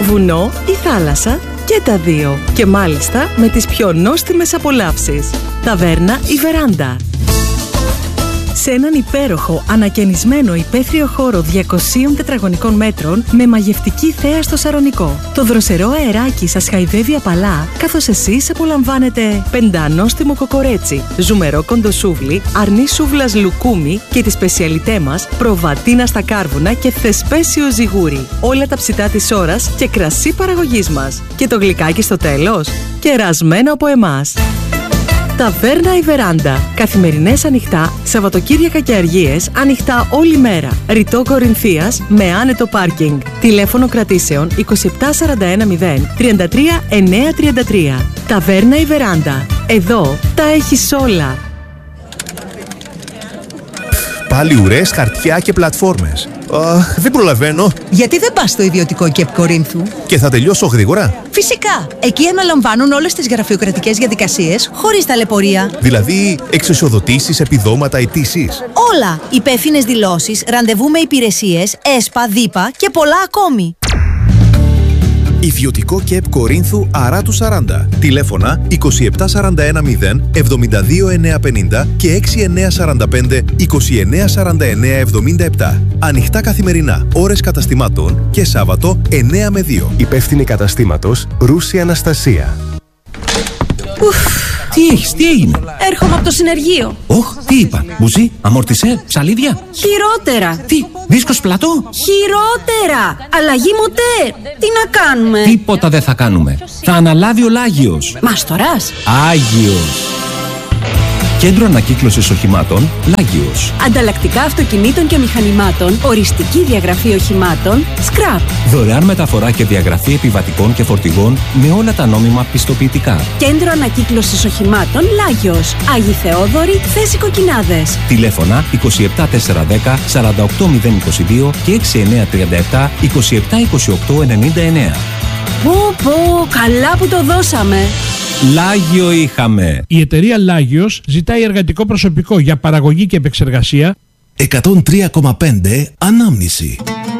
βουνό ή θάλασσα, και τα δύο. Και μάλιστα με τις πιο νόστιμες απολαύσεις. Ταβέρνα η Βεράντα. Σε έναν υπέροχο, ανακαινισμένο υπαίθριο χώρο 200 τετραγωνικών μέτρων με μαγευτική θέα στο Σαρονικό. Το δροσερό αεράκι σας χαϊδεύει απαλά, καθώς εσείς απολαμβάνετε πεντανόστιμο κοκορέτσι, ζουμερό κοντοσούβλι, αρνί σούβλας λουκούμι και τη σπεσιαλιτέ μας προβατίνα στα κάρβουνα και θεσπέσιο ζιγούρι. Όλα τα ψητά της ώρας και κρασί παραγωγής μας. Και το γλυκάκι στο τέλος, κερασμένο από εμάς. Ταβέρνα η Βεράντα. Καθημερινές ανοιχτά, Σαββατοκύριακα και αργίες ανοιχτά όλη μέρα. Ρητό Κορινθίας με άνετο πάρκινγκ. Τηλέφωνο κρατήσεων 27410 33933. Ταβέρνα η Βεράντα. Εδώ τα έχεις όλα. Πάλι ουρές, χαρτιά και πλατφόρμες. Δεν προλαβαίνω. Γιατί δεν πας στο ιδιωτικό ΚΕΠ Κορίνθου? Και θα τελειώσω γρήγορα. Φυσικά! Εκεί αναλαμβάνουν όλες τις γραφειοκρατικές διαδικασίες χωρίς ταλαιπωρία. Δηλαδή, εξισοδοτήσεις, επιδόματα, αιτήσεις. Όλα! Υπεύθυνες δηλώσεις, ραντεβού με υπηρεσίες, ΕΣΠΑ, ΔΥΠΑ και πολλά ακόμη. Ιδιωτικό ΚΕΠ Κορίνθου Αράτου 40. Τηλέφωνα 27410 72950 και 6945 294977. Ανοιχτά καθημερινά, ώρες καταστημάτων και Σάββατο 9 με 2. Υπεύθυνη καταστήματος Ρούση Αναστασία. Τι έχεις, τι έγινε? Έρχομαι από το συνεργείο. Όχ, τι είπα, μπουζί, αμορτισέ, ψαλίδια. Χειρότερα. Τι, δίσκος πλατό? Χειρότερα. Αλλαγή μοτέρ. Τι να κάνουμε? Τίποτα δεν θα κάνουμε. Θα αναλάβει ο Λάγιος. Μάστορας. Άγιος. Κέντρο Ανακύκλωσης Οχημάτων Λάγιος. Ανταλλακτικά αυτοκινήτων και μηχανημάτων. Οριστική διαγραφή οχημάτων. Scrap. Δωρεάν μεταφορά και διαγραφή επιβατικών και φορτηγών με όλα τα νόμιμα πιστοποιητικά. Κέντρο Ανακύκλωσης Οχημάτων Λάγιος. Άγιοι Θεόδωροι, Θέση Κοκκινάδες. Τηλέφωνα 27410 48022 και 6937 272899. Πω, καλά που το δώσαμε. Λάγιο είχαμε. Η εταιρεία Λάγιος ζητάει εργατικό προσωπικό για παραγωγή και επεξεργασία. 103,5 Ανάμνηση.